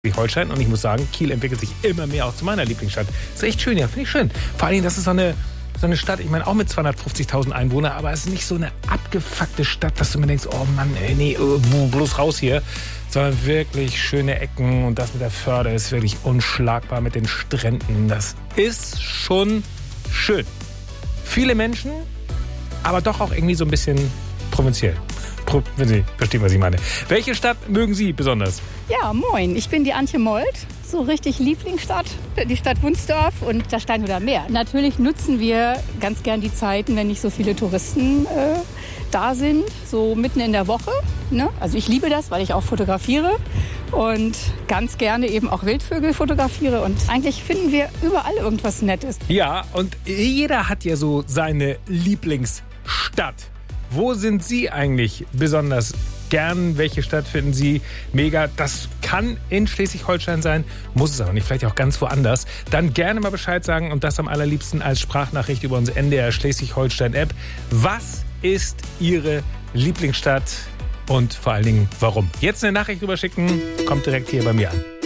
Schleswig-Holstein und ich muss sagen, Kiel entwickelt sich immer mehr auch zu meiner Lieblingsstadt. Ist echt schön, ja, finde ich schön. Vor allen Dingen, das ist so eine Stadt, ich meine auch mit 250.000 Einwohnern, aber es ist nicht so eine abgefuckte Stadt, dass du mir denkst, oh Mann, ey, nee, bloß raus hier. Sondern wirklich schöne Ecken und das mit der Förde ist wirklich unschlagbar mit den Stränden. Das ist schon schön. Viele Menschen, aber doch auch irgendwie so ein bisschen provinziell. Wenn Sie verstehen, was ich meine. Welche Stadt mögen Sie besonders? Ja, moin, ich bin die Antje Molt, so richtig Lieblingsstadt, die Stadt Wunsdorf und das Steinhuder Meer. Natürlich nutzen wir ganz gern die Zeiten, wenn nicht so viele Touristen da sind, so mitten in der Woche. Ne? Also ich liebe das, weil ich auch fotografiere und ganz gerne eben auch Wildvögel fotografiere und eigentlich finden wir überall irgendwas Nettes. Ja, und jeder hat ja so seine Lieblingsstadt. Wo sind Sie eigentlich besonders gern? Welche Stadt finden Sie mega? Das kann in Schleswig-Holstein sein, muss es aber nicht, vielleicht auch ganz woanders. Dann gerne mal Bescheid sagen und das am allerliebsten als Sprachnachricht über unsere NDR Schleswig-Holstein-App. Was ist Ihre Lieblingsstadt und vor allen Dingen warum? Jetzt eine Nachricht rüberschicken, kommt direkt hier bei mir an.